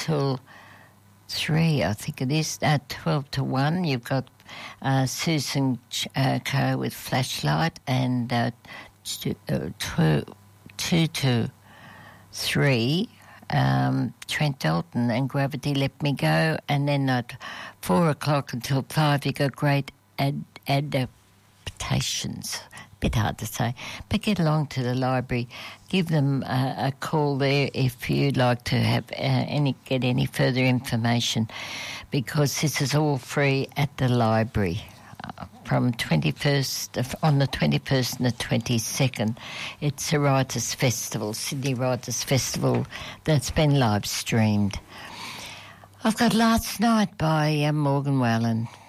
till 3, I think it is, 12 to 1. You've got Susan Coe with Flashlight, and 2 to 3, Trent Dalton and Gravity Let Me Go, and then at 4 o'clock until 5 you got Great Adaptations. Bit hard to say, but get along to the library. Give them a call there if you'd like to have get any further information, because this is all free at the library. From 21st on the 21st and the 22nd, it's a Writers' Festival, Sydney Writers' Festival, that's been live streamed. I've got Last Night by Morgan Wallen.